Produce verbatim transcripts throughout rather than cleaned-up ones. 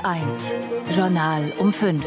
eins, Journal um fünf.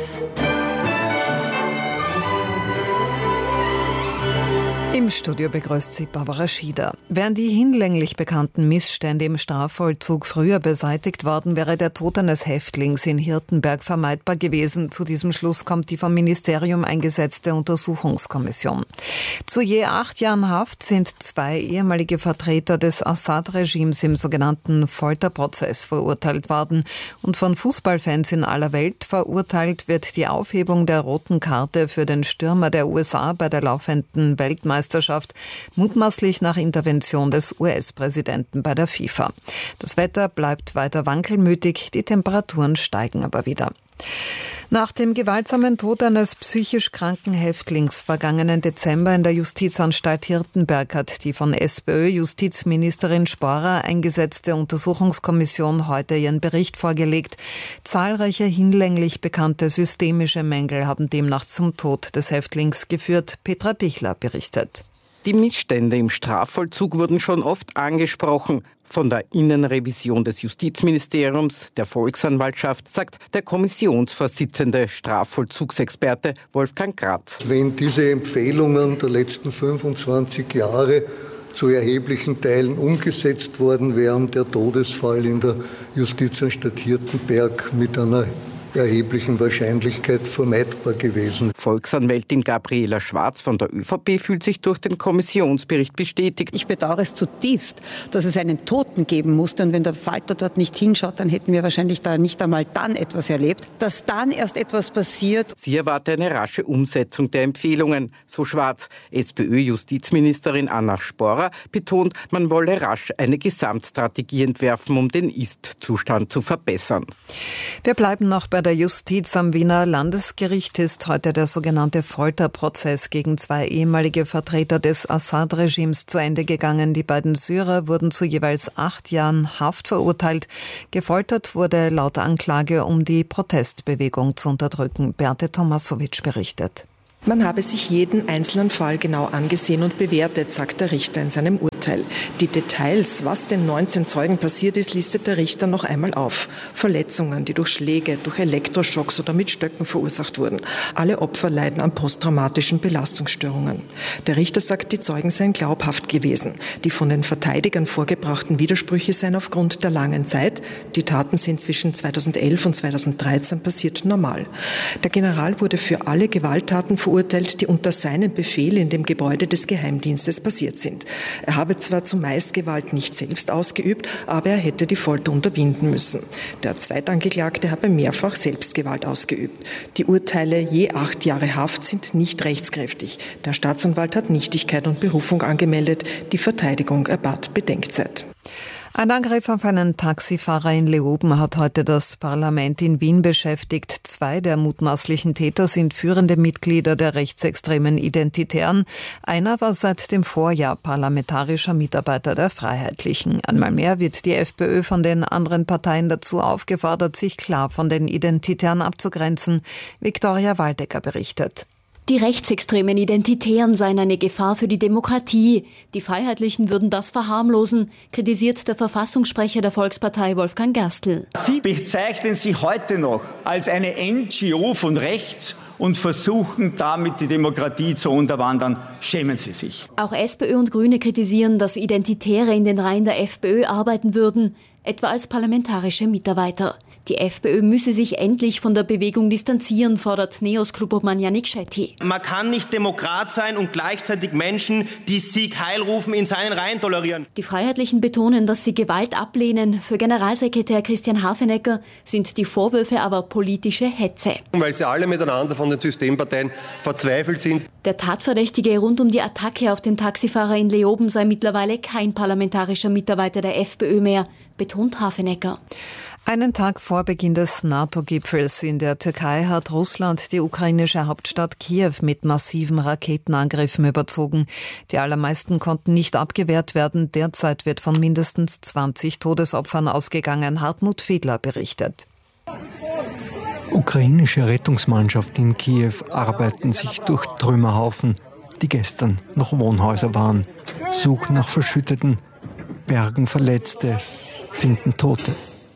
Im Studio begrüßt sie Barbara Schieder. Wären die hinlänglich bekannten Missstände im Strafvollzug früher beseitigt worden, wäre der Tod eines Häftlings in Hirtenberg vermeidbar gewesen. Zu diesem Schluss kommt die vom Ministerium eingesetzte Untersuchungskommission. Zu je acht Jahren Haft sind zwei ehemalige Vertreter des Assad-Regimes im sogenannten Folterprozess verurteilt worden. Und von Fußballfans in aller Welt verurteilt wird die Aufhebung der roten Karte für den Stürmer der U S A bei der laufenden Weltmeisterschaft. Mutmaßlich nach Intervention des U S-Präsidenten bei der FIFA. Das Wetter bleibt weiter wankelmütig, die Temperaturen steigen aber wieder. Nach dem gewaltsamen Tod eines psychisch kranken Häftlings vergangenen Dezember in der Justizanstalt Hirtenberg hat die von SPÖ-Justizministerin Sporer eingesetzte Untersuchungskommission heute ihren Bericht vorgelegt. Zahlreiche hinlänglich bekannte systemische Mängel haben demnach zum Tod des Häftlings geführt. Petra Pichler berichtet. Die Missstände im Strafvollzug wurden schon oft angesprochen. Von der Innenrevision des Justizministeriums, der Volksanwaltschaft, sagt der Kommissionsvorsitzende Strafvollzugsexperte Wolfgang Gratz. Wenn diese Empfehlungen der letzten fünfundzwanzig Jahre zu erheblichen Teilen umgesetzt worden wären, der Todesfall in der Justizanstalt Hirtenberg mit einer erheblichen Wahrscheinlichkeit vermeidbar gewesen. Volksanwältin Gabriela Schwarz von der ÖVP fühlt sich durch den Kommissionsbericht bestätigt. Ich bedauere es zutiefst, dass es einen Toten geben musste. Und wenn der Falter dort nicht hinschaut, dann hätten wir wahrscheinlich da nicht einmal dann etwas erlebt. Dass dann erst etwas passiert. Sie erwarte eine rasche Umsetzung der Empfehlungen. So Schwarz. SPÖ-Justizministerin Anna Sporer betont, man wolle rasch eine Gesamtstrategie entwerfen, um den Ist-Zustand zu verbessern. Wir bleiben noch bei der Justiz. Am Wiener Landesgericht ist heute der sogenannte Folterprozess gegen zwei ehemalige Vertreter des Assad-Regimes zu Ende gegangen. Die beiden Syrer wurden zu jeweils acht Jahren Haft verurteilt. Gefoltert wurde laut Anklage, um die Protestbewegung zu unterdrücken. Berthe Tomasowitsch berichtet. Man habe sich jeden einzelnen Fall genau angesehen und bewertet, sagt der Richter in seinem Urteil. Die Details, was den neunzehn Zeugen passiert ist, listet der Richter noch einmal auf. Verletzungen, die durch Schläge, durch Elektroschocks oder mit Stöcken verursacht wurden. Alle Opfer leiden an posttraumatischen Belastungsstörungen. Der Richter sagt, die Zeugen seien glaubhaft gewesen. Die von den Verteidigern vorgebrachten Widersprüche seien aufgrund der langen Zeit, die Taten sind zwischen zweitausendelf und zweitausenddreizehn passiert, normal. Der General wurde für alle Gewalttaten verurteilt, Urteilt, die unter seinem Befehl in dem Gebäude des Geheimdienstes passiert sind. Er habe zwar zumeist Gewalt nicht selbst ausgeübt, aber er hätte die Folter unterbinden müssen. Der Zweitangeklagte habe mehrfach Selbstgewalt ausgeübt. Die Urteile je acht Jahre Haft sind nicht rechtskräftig. Der Staatsanwalt hat Nichtigkeit und Berufung angemeldet. Die Verteidigung erbat Bedenkzeit. Ein Angriff auf einen Taxifahrer in Leoben hat heute das Parlament in Wien beschäftigt. Zwei der mutmaßlichen Täter sind führende Mitglieder der rechtsextremen Identitären. Einer war seit dem Vorjahr parlamentarischer Mitarbeiter der Freiheitlichen. Einmal mehr wird die FPÖ von den anderen Parteien dazu aufgefordert, sich klar von den Identitären abzugrenzen. Viktoria Waldecker berichtet. Die rechtsextremen Identitären seien eine Gefahr für die Demokratie. Die Freiheitlichen würden das verharmlosen, kritisiert der Verfassungssprecher der Volkspartei Wolfgang Gerstl. Sie bezeichnen sich heute noch als eine N G O von rechts und versuchen damit die Demokratie zu unterwandern. Schämen Sie sich. Auch SPÖ und Grüne kritisieren, dass Identitäre in den Reihen der FPÖ arbeiten würden, etwa als parlamentarische Mitarbeiter. Die FPÖ müsse sich endlich von der Bewegung distanzieren, fordert Neos-Klubobmann Yannick Shetty. Man kann nicht Demokrat sein und gleichzeitig Menschen, die Sieg Heil rufen, in seinen Reihen tolerieren. Die Freiheitlichen betonen, dass sie Gewalt ablehnen. Für Generalsekretär Christian Hafenecker sind die Vorwürfe aber politische Hetze. Weil sie alle miteinander von den Systemparteien verzweifelt sind. Der Tatverdächtige rund um die Attacke auf den Taxifahrer in Leoben sei mittlerweile kein parlamentarischer Mitarbeiter der FPÖ mehr, betont Hafenecker. Einen Tag vor Beginn des NATO-Gipfels in der Türkei hat Russland die ukrainische Hauptstadt Kiew mit massiven Raketenangriffen überzogen. Die allermeisten konnten nicht abgewehrt werden. Derzeit wird von mindestens zwanzig Todesopfern ausgegangen. Hartmut Fiedler berichtet. Ukrainische Rettungsmannschaften in Kiew arbeiten sich durch Trümmerhaufen, die gestern noch Wohnhäuser waren, suchen nach Verschütteten, bergen Verletzte, finden Tote.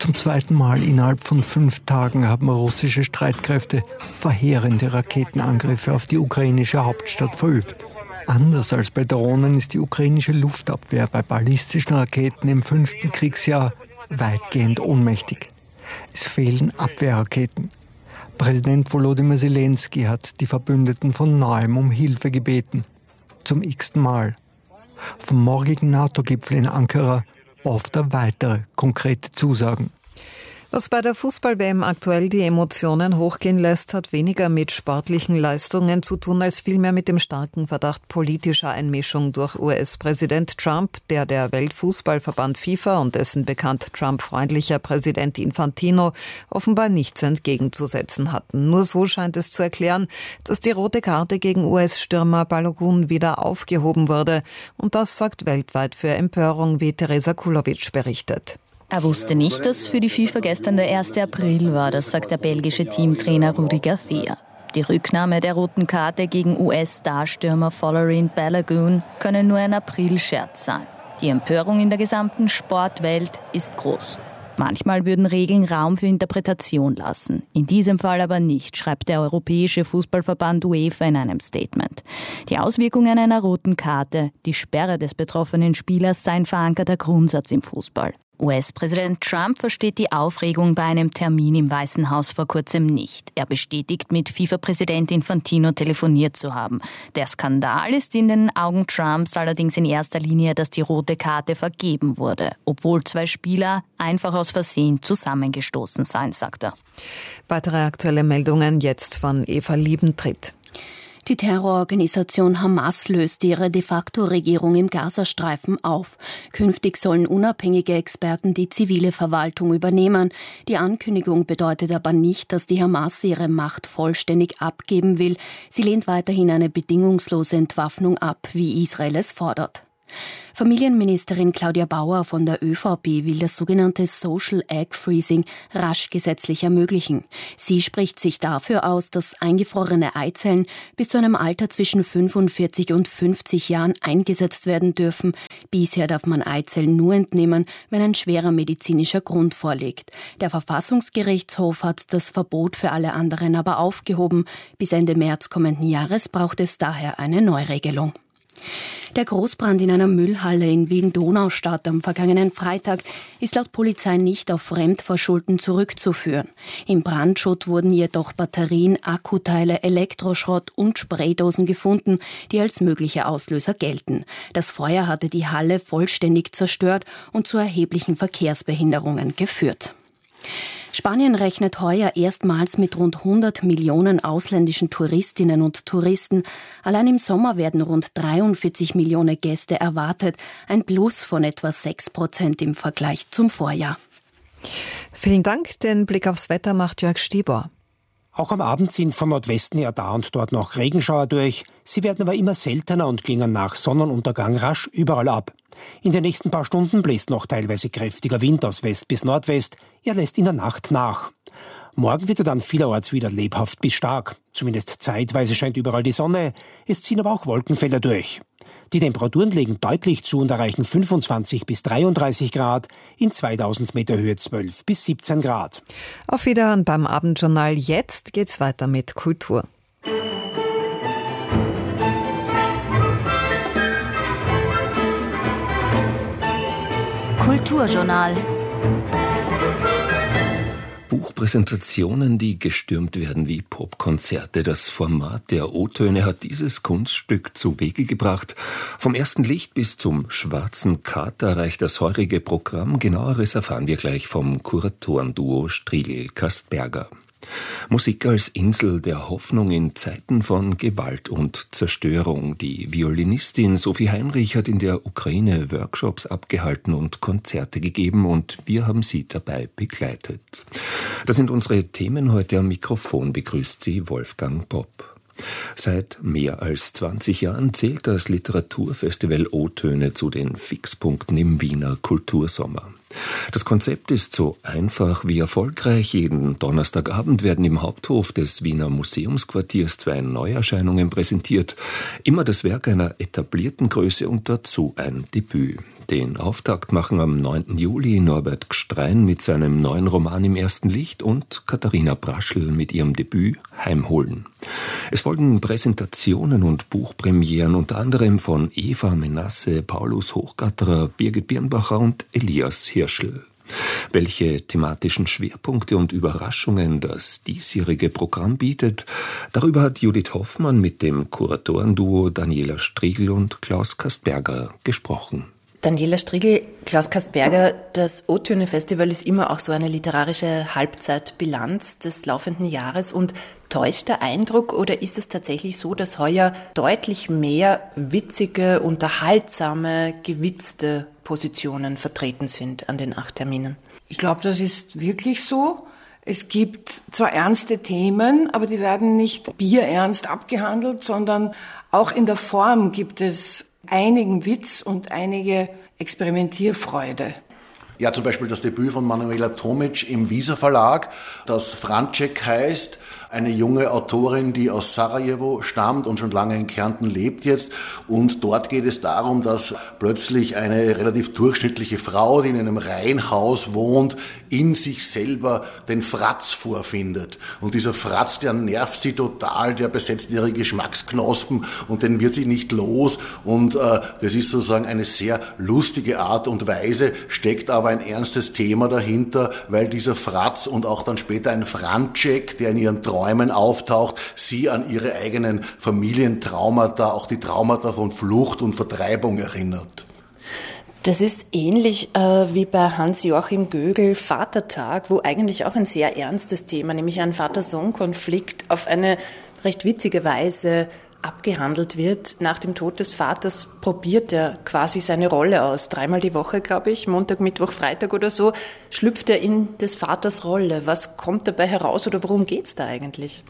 Zum zweiten Mal innerhalb von fünf Tagen haben russische Streitkräfte verheerende Raketenangriffe auf die ukrainische Hauptstadt verübt. Anders als bei Drohnen ist die ukrainische Luftabwehr bei ballistischen Raketen im fünften Kriegsjahr weitgehend ohnmächtig. Es fehlen Abwehrraketen. Präsident Volodymyr Zelensky hat die Verbündeten von neuem um Hilfe gebeten. Zum x-ten Mal. Vom morgigen NATO-Gipfel in Ankara oft weitere konkrete Zusagen. Was bei der Fußball-W M aktuell die Emotionen hochgehen lässt, hat weniger mit sportlichen Leistungen zu tun, als vielmehr mit dem starken Verdacht politischer Einmischung durch U S-Präsident Trump, der der Weltfußballverband FIFA und dessen bekannt Trump-freundlicher Präsident Infantino offenbar nichts entgegenzusetzen hatten. Nur so scheint es zu erklären, dass die rote Karte gegen U S-Stürmer Balogun wieder aufgehoben wurde. Und das sorgt weltweit für Empörung, wie Teresa Kulovic berichtet. Er wusste nicht, dass für die FIFA gestern der erste April war, das sagt der belgische Teamtrainer Rudi Garcia. Die Rücknahme der roten Karte gegen U S-Starstürmer Folarin Balogun könne nur ein Aprilscherz sein. Die Empörung in der gesamten Sportwelt ist groß. Manchmal würden Regeln Raum für Interpretation lassen. In diesem Fall aber nicht, schreibt der Europäische Fußballverband UEFA in einem Statement. Die Auswirkungen einer roten Karte, die Sperre des betroffenen Spielers, sei ein verankerter Grundsatz im Fußball. U S-Präsident Trump versteht die Aufregung bei einem Termin im Weißen Haus vor kurzem nicht. Er bestätigt, mit FIFA-Präsident Infantino telefoniert zu haben. Der Skandal ist in den Augen Trumps allerdings in erster Linie, dass die rote Karte vergeben wurde, obwohl zwei Spieler einfach aus Versehen zusammengestoßen seien, sagt er. Weitere aktuelle Meldungen jetzt von Eva Liebentritt. Die Terrororganisation Hamas löst ihre de facto Regierung im Gazastreifen auf. Künftig sollen unabhängige Experten die zivile Verwaltung übernehmen. Die Ankündigung bedeutet aber nicht, dass die Hamas ihre Macht vollständig abgeben will. Sie lehnt weiterhin eine bedingungslose Entwaffnung ab, wie Israel es fordert. Familienministerin Claudia Bauer von der ÖVP will das sogenannte Social Egg Freezing rasch gesetzlich ermöglichen. Sie spricht sich dafür aus, dass eingefrorene Eizellen bis zu einem Alter zwischen fünfundvierzig und fünfzig Jahren eingesetzt werden dürfen. Bisher darf man Eizellen nur entnehmen, wenn ein schwerer medizinischer Grund vorliegt. Der Verfassungsgerichtshof hat das Verbot für alle anderen aber aufgehoben. Bis Ende März kommenden Jahres braucht es daher eine Neuregelung. Der Großbrand in einer Müllhalle in Wien-Donaustadt am vergangenen Freitag ist laut Polizei nicht auf Fremdverschulden zurückzuführen. Im Brandschutt wurden jedoch Batterien, Akkuteile, Elektroschrott und Spraydosen gefunden, die als mögliche Auslöser gelten. Das Feuer hatte die Halle vollständig zerstört und zu erheblichen Verkehrsbehinderungen geführt. Spanien rechnet heuer erstmals mit rund hundert Millionen ausländischen Touristinnen und Touristen. Allein im Sommer werden rund dreiundvierzig Millionen Gäste erwartet, ein Plus von etwa sechs Prozent im Vergleich zum Vorjahr. Vielen Dank. Den Blick aufs Wetter macht Jörg Stieber. Auch am Abend sind vom Nordwesten her da und dort noch Regenschauer durch. Sie werden aber immer seltener und klingen nach Sonnenuntergang rasch überall ab. In den nächsten paar Stunden bläst noch teilweise kräftiger Wind aus West bis Nordwest. Er lässt in der Nacht nach. Morgen wird er dann vielerorts wieder lebhaft bis stark. Zumindest zeitweise scheint überall die Sonne. Es ziehen aber auch Wolkenfelder durch. Die Temperaturen legen deutlich zu und erreichen fünfundzwanzig bis dreiunddreißig Grad, in zweitausend Meter Höhe zwölf bis siebzehn Grad. Auf Wiederhören beim Abendjournal. Jetzt geht's weiter mit Kultur. Kulturjournal. Buchpräsentationen, die gestürmt werden wie Popkonzerte. Das Format der O-Töne hat dieses Kunststück zu Wege gebracht. Vom ersten Licht bis zum schwarzen Kater reicht das heurige Programm. Genaueres erfahren wir gleich vom Kuratorenduo Striegel-Kastberger. Musik als Insel der Hoffnung in Zeiten von Gewalt und Zerstörung. Die Violinistin Sophie Heinrich hat in der Ukraine Workshops abgehalten und Konzerte gegeben und wir haben sie dabei begleitet. Das sind unsere Themen heute. Am Mikrofon begrüßt sie Wolfgang Popp. Seit mehr als zwanzig Jahren zählt das Literaturfestival O-Töne zu den Fixpunkten im Wiener Kultursommer. Das Konzept ist so einfach wie erfolgreich. Jeden Donnerstagabend werden im Haupthof des Wiener Museumsquartiers zwei Neuerscheinungen präsentiert. Immer das Werk einer etablierten Größe und dazu ein Debüt. Den Auftakt machen am neunten Juli Norbert Gstrein mit seinem neuen Roman Im ersten Licht und Katharina Braschl mit ihrem Debüt Heimholen. Es folgen Präsentationen und Buchpremieren unter anderem von Eva Menasse, Paulus Hochgatterer, Birgit Birnbacher und Elias Hirschl. Welche thematischen Schwerpunkte und Überraschungen das diesjährige Programm bietet, darüber hat Judith Hoffmann mit dem Kuratorenduo Daniela Striegel und Klaus Kastberger gesprochen. Daniela Striegel, Klaus Kastberger, das O-Töne-Festival ist immer auch so eine literarische Halbzeitbilanz des laufenden Jahres. Und täuscht der Eindruck oder ist es tatsächlich so, dass heuer deutlich mehr witzige, unterhaltsame, gewitzte Positionen vertreten sind an den acht Terminen? Ich glaube, das ist wirklich so. Es gibt zwar ernste Themen, aber die werden nicht bierernst abgehandelt, sondern auch in der Form gibt es einigen Witz und einige Experimentierfreude. Ja, zum Beispiel das Debüt von Manuela Tomic im Visa Verlag, das Franček heißt. Eine junge Autorin, die aus Sarajevo stammt und schon lange in Kärnten lebt jetzt. Und dort geht es darum, dass plötzlich eine relativ durchschnittliche Frau, die in einem Reihenhaus wohnt, in sich selber den Fratz vorfindet. Und dieser Fratz, der nervt sie total, der besetzt ihre Geschmacksknospen und den wird sie nicht los. Und äh, das ist sozusagen eine sehr lustige Art und Weise, steckt aber ein ernstes Thema dahinter, weil dieser Fratz und auch dann später ein Franček, der in ihren Träumen auftaucht, sie an ihre eigenen Familientraumata, auch die Traumata von Flucht und Vertreibung erinnert. Das ist ähnlich äh, wie bei Hans-Joachim Gögel Vatertag, wo eigentlich auch ein sehr ernstes Thema, nämlich ein Vater-Sohn-Konflikt, auf eine recht witzige Weise abgehandelt wird. Nach dem Tod des Vaters probiert er quasi seine Rolle aus. Dreimal die Woche, glaube ich, Montag, Mittwoch, Freitag oder so, schlüpft er in des Vaters Rolle. Was kommt dabei heraus oder worum geht's da eigentlich?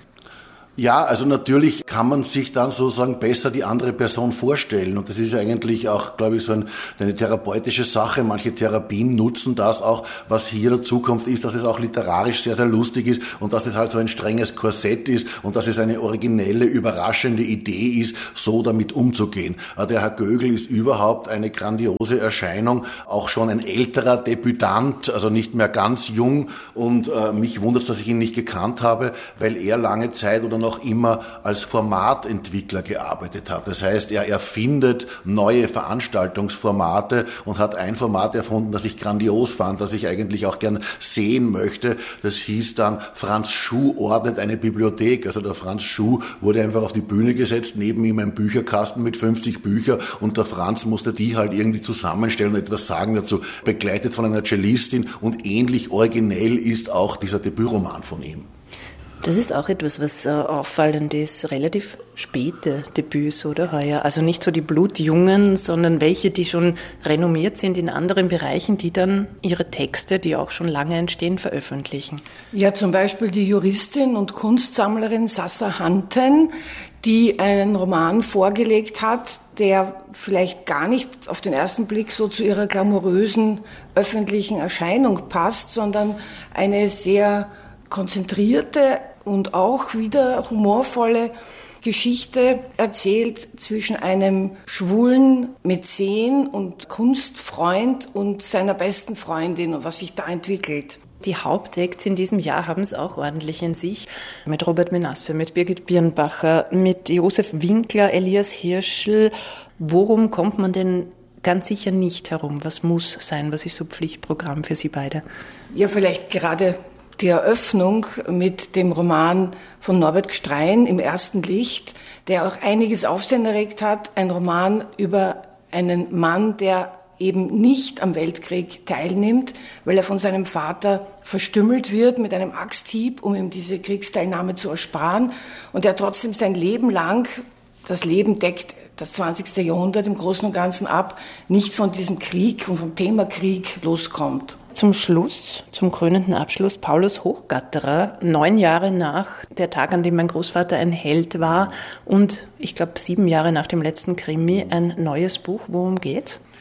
Ja, also natürlich kann man sich dann sozusagen besser die andere Person vorstellen. Und das ist eigentlich auch, glaube ich, so ein, eine therapeutische Sache. Manche Therapien nutzen das auch. Was hier in der Zukunft ist, dass es auch literarisch sehr, sehr lustig ist und dass es halt so ein strenges Korsett ist und dass es eine originelle, überraschende Idee ist, so damit umzugehen. Der Herr Gögel ist überhaupt eine grandiose Erscheinung, auch schon ein älterer Debütant, also nicht mehr ganz jung. Und äh, mich wundert es, dass ich ihn nicht gekannt habe, weil er lange Zeit oder noch immer als Formatentwickler gearbeitet hat. Das heißt, er erfindet neue Veranstaltungsformate und hat ein Format erfunden, das ich grandios fand, das ich eigentlich auch gern sehen möchte. Das hieß dann Franz Schuh ordnet eine Bibliothek. Also der Franz Schuh wurde einfach auf die Bühne gesetzt, neben ihm ein Bücherkasten mit fünfzig Büchern und der Franz musste die halt irgendwie zusammenstellen und etwas sagen dazu, begleitet von einer Cellistin, und ähnlich originell ist auch dieser Debütroman von ihm. Das ist auch etwas, was äh, auffallend ist. Relativ späte Debüts, oder heuer? Also nicht so die Blutjungen, sondern welche, die schon renommiert sind in anderen Bereichen, die dann ihre Texte, die auch schon lange entstehen, veröffentlichen. Ja, zum Beispiel die Juristin und Kunstsammlerin Sassa Hanten, die einen Roman vorgelegt hat, der vielleicht gar nicht auf den ersten Blick so zu ihrer glamourösen öffentlichen Erscheinung passt, sondern eine sehr konzentrierte und auch wieder humorvolle Geschichte erzählt zwischen einem schwulen Mäzen und Kunstfreund und seiner besten Freundin und was sich da entwickelt. Die Hauptacts in diesem Jahr haben es auch ordentlich in sich. Mit Robert Menasse, mit Birgit Birnbacher, mit Josef Winkler, Elias Hirschl. Worum kommt man denn ganz sicher nicht herum? Was muss sein? Was ist so Pflichtprogramm für Sie beide? Ja, vielleicht gerade die Eröffnung mit dem Roman von Norbert Gstrein Im ersten Licht, der auch einiges Aufsehen erregt hat. Ein Roman über einen Mann, der eben nicht am Weltkrieg teilnimmt, weil er von seinem Vater verstümmelt wird mit einem Axthieb, um ihm diese Kriegsteilnahme zu ersparen. Und der trotzdem sein Leben lang, das Leben deckt das zwanzigste Jahrhundert im Großen und Ganzen ab, nicht von diesem Krieg und vom Thema Krieg loskommt. Zum Schluss, zum krönenden Abschluss, Paulus Hochgatterer, neun Jahre nach der Tag, an dem mein Großvater ein Held war und ich glaube sieben Jahre nach dem letzten Krimi, ein neues Buch. Worum geht's?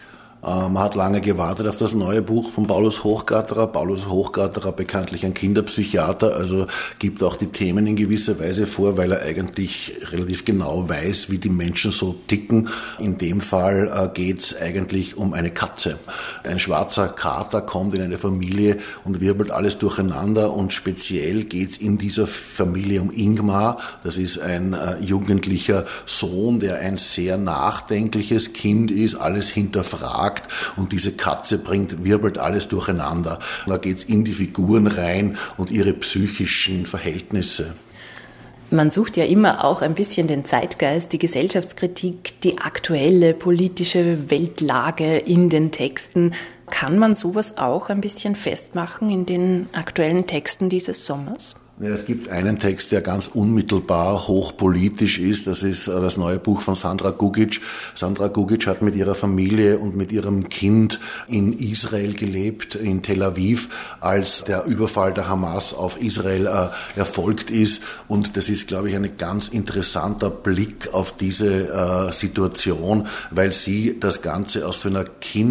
Man hat lange gewartet auf das neue Buch von Paulus Hochgatterer. Paulus Hochgatterer, bekanntlich ein Kinderpsychiater, also gibt auch die Themen in gewisser Weise vor, weil er eigentlich relativ genau weiß, wie die Menschen so ticken. In dem Fall geht es eigentlich um eine Katze. Ein schwarzer Kater kommt in eine Familie und wirbelt alles durcheinander, und speziell geht es in dieser Familie um Ingmar. Das ist ein äh, jugendlicher Sohn, der ein sehr nachdenkliches Kind ist, alles hinterfragt. Und diese Katze bringt, wirbelt alles durcheinander. Da geht's in die Figuren rein und ihre psychischen Verhältnisse. Man sucht ja immer auch ein bisschen den Zeitgeist, die Gesellschaftskritik, die aktuelle politische Weltlage in den Texten. Kann man sowas auch ein bisschen festmachen in den aktuellen Texten dieses Sommers? Ja, es gibt einen Text, der ganz unmittelbar hochpolitisch ist. Das ist das neue Buch von Sandra Gugic. Sandra Gugic hat mit ihrer Familie und mit ihrem Kind in Israel gelebt, in Tel Aviv, als der Überfall der Hamas auf Israel äh, erfolgt ist. Und das ist, glaube ich, ein ganz interessanter Blick auf diese äh, Situation, weil sie das Ganze aus so einer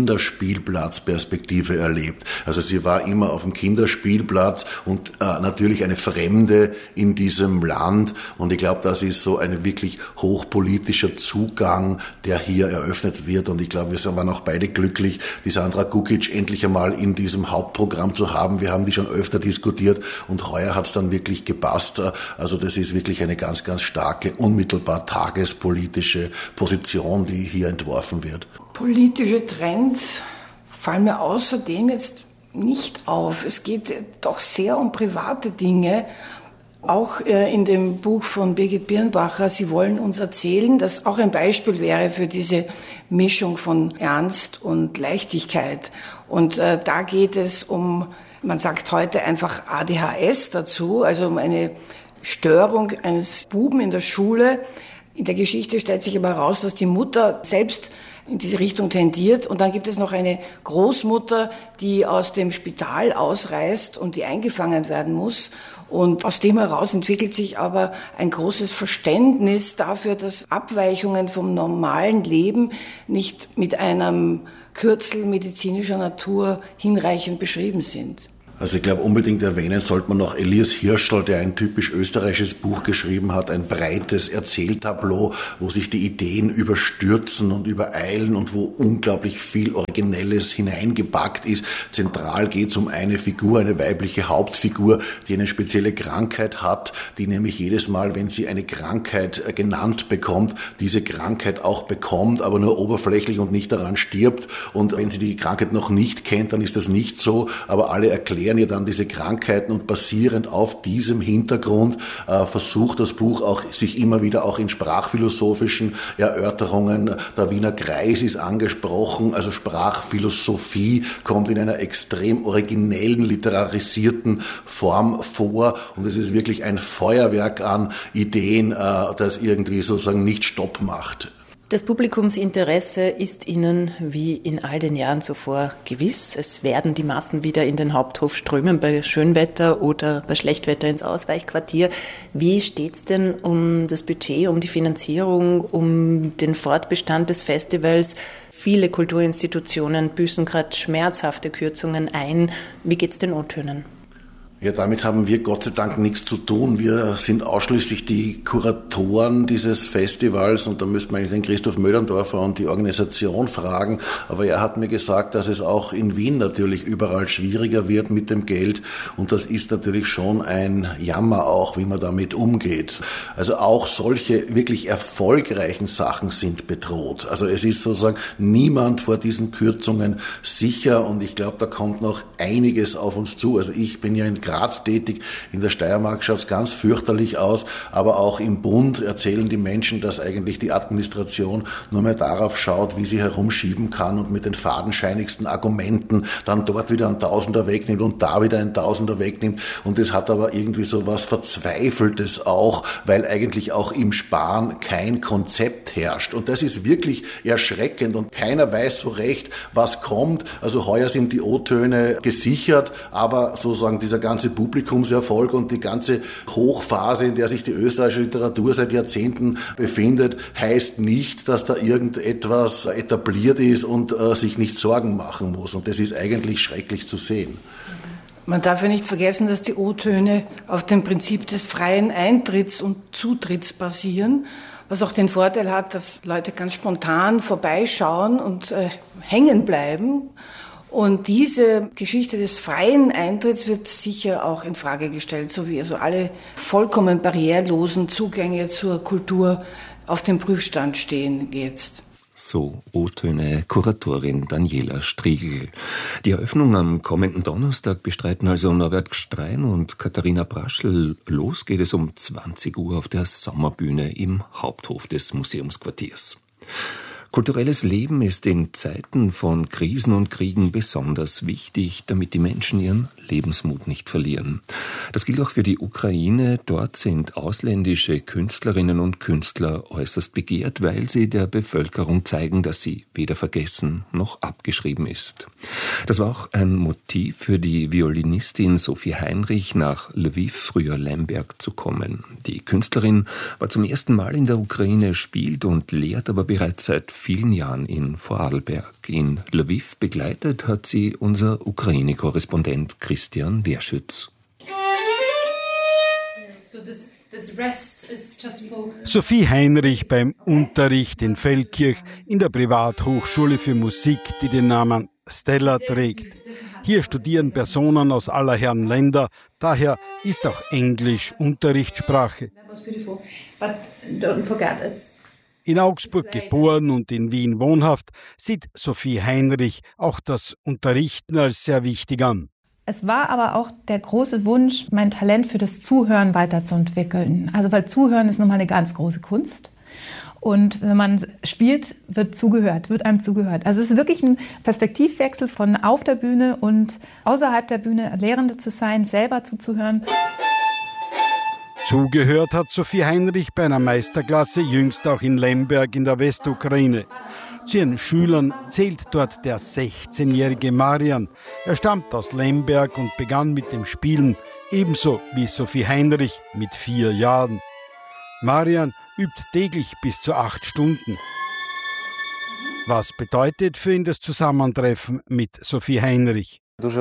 Kinderspielplatzperspektive erlebt. Also sie war immer auf dem Kinderspielplatz und äh, natürlich eine Fremde in diesem Land, und ich glaube, das ist so ein wirklich hochpolitischer Zugang, der hier eröffnet wird, und ich glaube, wir waren auch beide glücklich, die Sandra Gugic endlich einmal in diesem Hauptprogramm zu haben. Wir haben die schon öfter diskutiert und heuer hat es dann wirklich gepasst. Also das ist wirklich eine ganz, ganz starke, unmittelbar tagespolitische Position, die hier entworfen wird. Politische Trends fallen mir außerdem jetzt nicht auf. Es geht doch sehr um private Dinge. Auch in dem Buch von Birgit Birnbacher, Sie wollen uns erzählen, das auch ein Beispiel wäre für diese Mischung von Ernst und Leichtigkeit. Und äh, da geht es um, man sagt heute einfach A D H S dazu, also um eine Störung eines Buben in der Schule. In der Geschichte stellt sich aber heraus, dass die Mutter selbst in diese Richtung tendiert. Und dann gibt es noch eine Großmutter, die aus dem Spital ausreist und die eingefangen werden muss. Und aus dem heraus entwickelt sich aber ein großes Verständnis dafür, dass Abweichungen vom normalen Leben nicht mit einem Kürzel medizinischer Natur hinreichend beschrieben sind. Also ich glaube, unbedingt erwähnen sollte man noch Elias Hirschl, der ein typisch österreichisches Buch geschrieben hat, ein breites Erzähltableau, wo sich die Ideen überstürzen und übereilen und wo unglaublich viel Originelles hineingepackt ist. Zentral geht es um eine Figur, eine weibliche Hauptfigur, die eine spezielle Krankheit hat, die nämlich jedes Mal, wenn sie eine Krankheit genannt bekommt, diese Krankheit auch bekommt, aber nur oberflächlich und nicht daran stirbt. Und wenn sie die Krankheit noch nicht kennt, dann ist das nicht so, aber alle erklären ja dann diese Krankheiten, und basierend auf diesem Hintergrund äh, versucht das Buch auch sich immer wieder auch in sprachphilosophischen Erörterungen, der Wiener Kreis ist angesprochen, also Sprachphilosophie kommt in einer extrem originellen, literarisierten Form vor, und es ist wirklich ein Feuerwerk an Ideen, äh, das irgendwie sozusagen nicht Stopp macht. Das Publikumsinteresse ist Ihnen wie in all den Jahren zuvor gewiss. Es werden die Massen wieder in den Haupthof strömen, bei Schönwetter oder bei Schlechtwetter ins Ausweichquartier. Wie steht's denn um das Budget, um die Finanzierung, um den Fortbestand des Festivals? Viele Kulturinstitutionen büßen gerade schmerzhafte Kürzungen ein. Wie geht's den O-Tönen? Ja, damit haben wir Gott sei Dank nichts zu tun. Wir sind ausschließlich die Kuratoren dieses Festivals, und da müsste man eigentlich den Christoph Möderndorfer und die Organisation fragen. Aber er hat mir gesagt, dass es auch in Wien natürlich überall schwieriger wird mit dem Geld, und das ist natürlich schon ein Jammer auch, wie man damit umgeht. Also auch solche wirklich erfolgreichen Sachen sind bedroht. Also es ist sozusagen niemand vor diesen Kürzungen sicher, und ich glaube, da kommt noch einiges auf uns zu. Also ich bin ja in Graz tätig. In der Steiermark schaut es ganz fürchterlich aus, aber auch im Bund erzählen die Menschen, dass eigentlich die Administration nur mehr darauf schaut, wie sie herumschieben kann und mit den fadenscheinigsten Argumenten dann dort wieder ein Tausender wegnimmt und da wieder ein Tausender wegnimmt. Und das hat aber irgendwie so was Verzweifeltes auch, weil eigentlich auch im Sparen kein Konzept herrscht. Und das ist wirklich erschreckend, und keiner weiß so recht, was kommt. Also heuer sind die O-Töne gesichert, aber sozusagen dieser ganze ganze Publikumserfolg und die ganze Hochphase, in der sich die österreichische Literatur seit Jahrzehnten befindet, heißt nicht, dass da irgendetwas etabliert ist und äh, sich nicht Sorgen machen muss. Und das ist eigentlich schrecklich zu sehen. Man darf ja nicht vergessen, dass die O-Töne auf dem Prinzip des freien Eintritts und Zutritts basieren, was auch den Vorteil hat, dass Leute ganz spontan vorbeischauen und äh, hängen bleiben. Und diese Geschichte des freien Eintritts wird sicher auch in Frage gestellt, so wie also alle vollkommen barrierlosen Zugänge zur Kultur auf dem Prüfstand stehen jetzt. So O-Töne Kuratorin Daniela Striegl. Die Eröffnung am kommenden Donnerstag bestreiten also Norbert Gstrein und Katharina Braschl. Los geht es um zwanzig Uhr auf der Sommerbühne im Haupthof des Museumsquartiers. Kulturelles Leben ist in Zeiten von Krisen und Kriegen besonders wichtig, damit die Menschen ihren Lebensmut nicht verlieren. Das gilt auch für die Ukraine. Dort sind ausländische Künstlerinnen und Künstler äußerst begehrt, weil sie der Bevölkerung zeigen, dass sie weder vergessen noch abgeschrieben ist. Das war auch ein Motiv für die Violinistin Sophie Heinrich, nach Lviv, früher Lemberg, zu kommen. Die Künstlerin war zum ersten Mal in der Ukraine, spielt und lehrt aber bereits seit vielen Jahren in Vorarlberg. In Lviv begleitet hat sie unser Ukraine-Korrespondent Christian Werschütz. Sophie Heinrich beim Unterricht in Feldkirch in der Privathochschule für Musik, die den Namen Stella trägt. Hier studieren Personen aus aller Herren Länder, daher ist auch Englisch Unterrichtssprache. In Augsburg geboren und in Wien wohnhaft, sieht Sophie Heinrich auch das Unterrichten als sehr wichtig an. Es war aber auch der große Wunsch, mein Talent für das Zuhören weiterzuentwickeln. Also weil Zuhören ist nochmal eine ganz große Kunst. Und wenn man spielt, wird zugehört, wird einem zugehört. Also es ist wirklich ein Perspektivwechsel von auf der Bühne und außerhalb der Bühne Lehrende zu sein, selber zuzuhören. Zugehört hat Sophie Heinrich bei einer Meisterklasse, jüngst auch in Lemberg in der Westukraine. Zu ihren Schülern zählt dort der sechzehnjährige Marian. Er stammt aus Lemberg und begann mit dem Spielen, ebenso wie Sophie Heinrich mit vier Jahren. Marian übt täglich bis zu acht Stunden. Was bedeutet für ihn das Zusammentreffen mit Sophie Heinrich? Das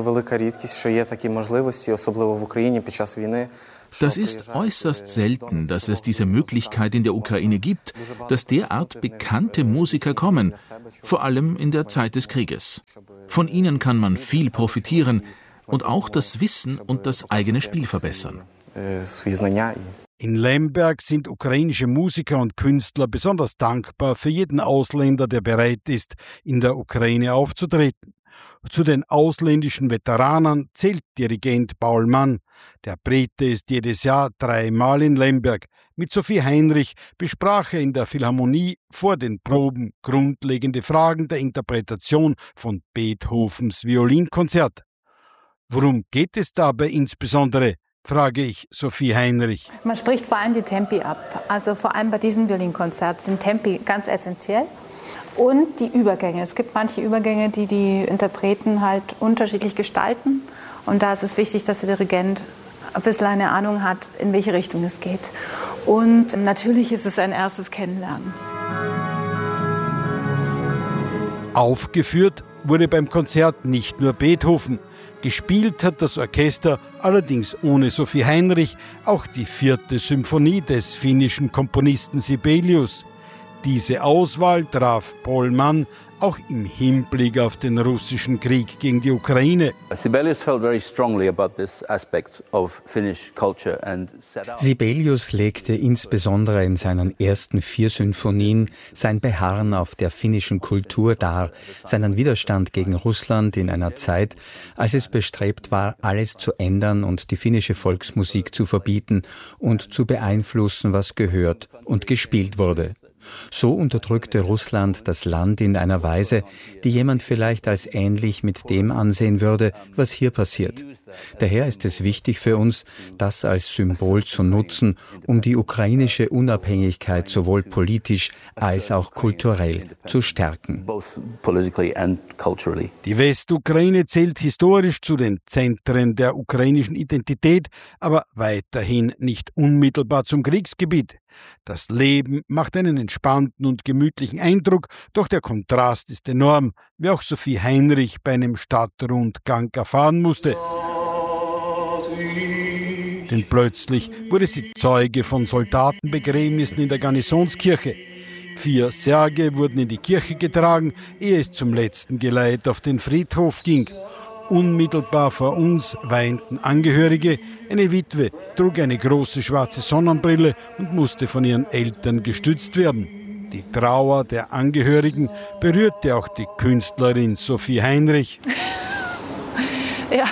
ist äußerst selten, dass es diese Möglichkeit in der Ukraine gibt, dass derart bekannte Musiker kommen, vor allem in der Zeit des Krieges. Von ihnen kann man viel profitieren und auch das Wissen und das eigene Spiel verbessern. In Lemberg sind ukrainische Musiker und Künstler besonders dankbar für jeden Ausländer, der bereit ist, in der Ukraine aufzutreten. Zu den ausländischen Veteranen zählt Dirigent Paul Mann. Der Brite ist jedes Jahr dreimal in Lemberg. Mit Sophie Heinrich besprach er in der Philharmonie vor den Proben grundlegende Fragen der Interpretation von Beethovens Violinkonzert. Worum geht es dabei insbesondere, frage ich Sophie Heinrich. Man spricht vor allem die Tempi ab. Also vor allem bei diesem Violinkonzert sind Tempi ganz essentiell. Und die Übergänge. Es gibt manche Übergänge, die die Interpreten halt unterschiedlich gestalten. Und da ist es wichtig, dass der Dirigent ein bisschen eine Ahnung hat, in welche Richtung es geht. Und natürlich ist es ein erstes Kennenlernen. Aufgeführt wurde beim Konzert nicht nur Beethoven. Gespielt hat das Orchester, allerdings ohne Sophie Heinrich, auch die vierte Symphonie des finnischen Komponisten Sibelius. Diese Auswahl traf Paul Mann auch im Hinblick auf den russischen Krieg gegen die Ukraine. Sibelius felt very strongly about this aspect of Finnish culture and set out. Sibelius legte insbesondere in seinen ersten vier Symphonien sein Beharren auf der finnischen Kultur dar, seinen Widerstand gegen Russland in einer Zeit, als es bestrebt war, alles zu ändern und die finnische Volksmusik zu verbieten und zu beeinflussen, was gehört und gespielt wurde. So unterdrückte Russland das Land in einer Weise, die jemand vielleicht als ähnlich mit dem ansehen würde, was hier passiert. Daher ist es wichtig für uns, das als Symbol zu nutzen, um die ukrainische Unabhängigkeit sowohl politisch als auch kulturell zu stärken. Die Westukraine zählt historisch zu den Zentren der ukrainischen Identität, aber weiterhin nicht unmittelbar zum Kriegsgebiet. Das Leben macht einen entspannten und gemütlichen Eindruck, doch der Kontrast ist enorm, wie auch Sophie Heinrich bei einem Stadtrundgang erfahren musste. Denn plötzlich wurde sie Zeuge von Soldatenbegräbnissen in der Garnisonskirche. Vier Särge wurden in die Kirche getragen, ehe es zum letzten Geleit auf den Friedhof ging. Unmittelbar vor uns weinten Angehörige. Eine Witwe trug eine große schwarze Sonnenbrille und musste von ihren Eltern gestützt werden. Die Trauer der Angehörigen berührte auch die Künstlerin Sophie Heinrich. Ja,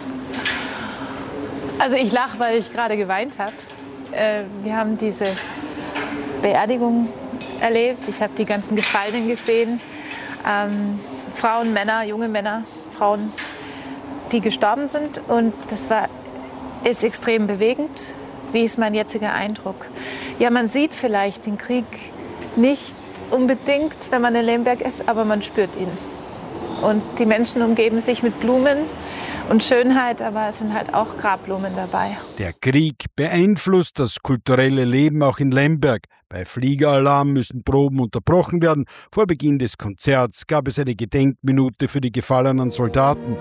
also ich lache, weil ich gerade geweint habe. Äh, wir haben diese Beerdigung erlebt. Ich habe die ganzen Gefallenen gesehen. Ähm, Frauen, Männer, junge Männer, Frauen, die gestorben sind. Und das war, ist extrem bewegend. Wie ist mein jetziger Eindruck? Ja, man sieht vielleicht den Krieg nicht unbedingt, wenn man in Lemberg ist, aber man spürt ihn. Und die Menschen umgeben sich mit Blumen und Schönheit, aber es sind halt auch Grabblumen dabei. Der Krieg beeinflusst das kulturelle Leben auch in Lemberg. Bei Fliegeralarm müssen Proben unterbrochen werden. Vor Beginn des Konzerts gab es eine Gedenkminute für die gefallenen Soldaten.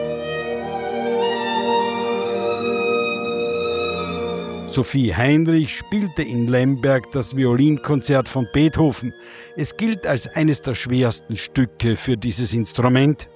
Sophie Heinrich spielte in Lemberg das Violinkonzert von Beethoven. Es gilt als eines der schwersten Stücke für dieses Instrument.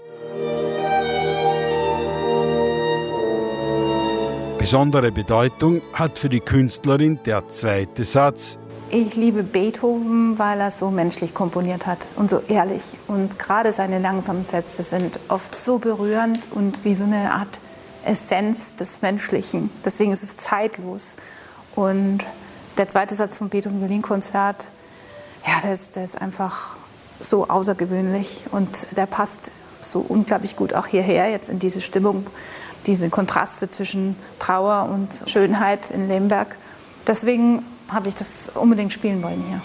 Besondere Bedeutung hat für die Künstlerin der zweite Satz. Ich liebe Beethoven, weil er so menschlich komponiert hat und so ehrlich. Und gerade seine langsamen Sätze sind oft so berührend und wie so eine Art Essenz des Menschlichen. Deswegen ist es zeitlos. Und der zweite Satz vom Beethoven Violinkonzert, ja, der ist, der ist einfach so außergewöhnlich und der passt so unglaublich gut auch hierher, jetzt in diese Stimmung, diese Kontraste zwischen Trauer und Schönheit in Lemberg. Deswegen habe ich das unbedingt spielen wollen hier.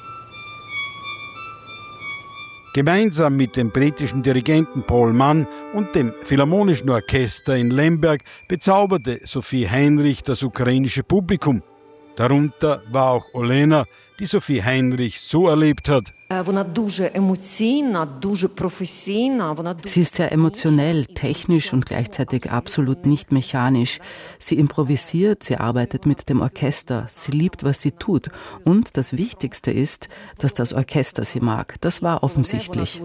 Gemeinsam mit dem britischen Dirigenten Paul Mann und dem Philharmonischen Orchester in Lemberg bezauberte Sophie Heinrich das ukrainische Publikum. Darunter war auch Olena, die Sophie Heinrich so erlebt hat. Sie ist sehr emotionell, technisch und gleichzeitig absolut nicht mechanisch. Sie improvisiert, sie arbeitet mit dem Orchester, sie liebt, was sie tut. Und das Wichtigste ist, dass das Orchester sie mag. Das war offensichtlich.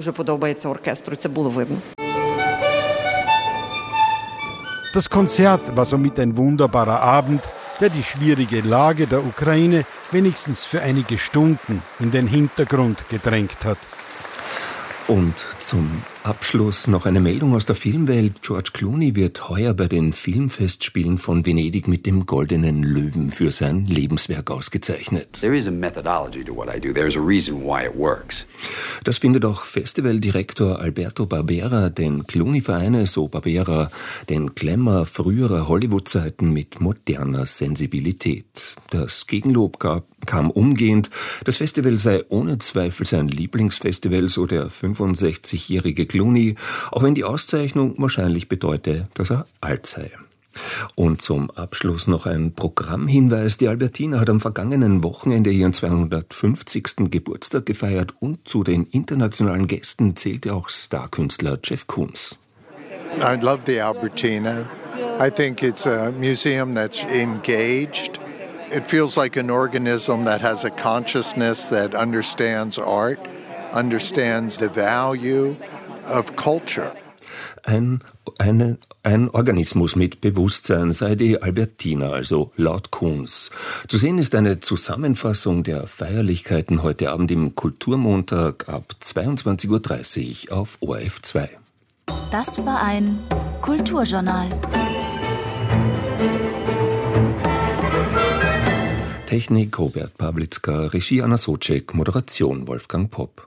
Das Konzert war somit ein wunderbarer Abend, der die schwierige Lage der Ukraine wenigstens für einige Stunden in den Hintergrund gedrängt hat. Und zum Abschluss noch eine Meldung aus der Filmwelt. George Clooney wird heuer bei den Filmfestspielen von Venedig mit dem Goldenen Löwen für sein Lebenswerk ausgezeichnet. There is a methodology to what I do. There's a reason why it works. Das findet auch Festivaldirektor Alberto Barbera, denn Clooney vereine, so Barbera, den Glamour früherer Hollywood-Zeiten mit moderner Sensibilität. Das Gegenlob gab, kam umgehend. Das Festival sei ohne Zweifel sein Lieblingsfestival, so der fünfundsechzigjährige Clooney, auch wenn die Auszeichnung wahrscheinlich bedeute, dass er alt sei. Und zum Abschluss noch ein Programmhinweis. Die Albertina hat am vergangenen Wochenende ihren zweihundertfünfzigsten Geburtstag gefeiert und zu den internationalen Gästen zählte auch Starkünstler Jeff Koons. I love the Albertina. I think it's a museum that's engaged. It feels like an organism that has a consciousness that understands art, understands the value of culture. Ein, eine, ein Organismus mit Bewusstsein sei die Albertina, also laut Koons. Zu sehen ist eine Zusammenfassung der Feierlichkeiten heute Abend im Kulturmontag ab zweiundzwanzig Uhr dreißig auf O R F zwei. Das war ein Kulturjournal. Technik Robert Pawlitzka, Regie Anna Socek, Moderation Wolfgang Popp.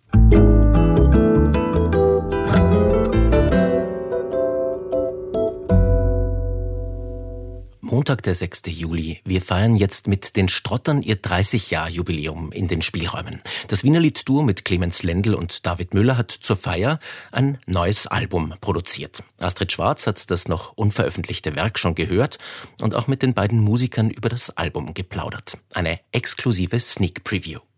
Montag, der sechster Juli. Wir feiern jetzt mit den Strottern ihr dreißig-Jahr-Jubiläum in den Spielräumen. Das Wienerlied-Duo mit Clemens Lendl und David Müller hat zur Feier ein neues Album produziert. Astrid Schwarz hat das noch unveröffentlichte Werk schon gehört und auch mit den beiden Musikern über das Album geplaudert. Eine exklusive Sneak Preview.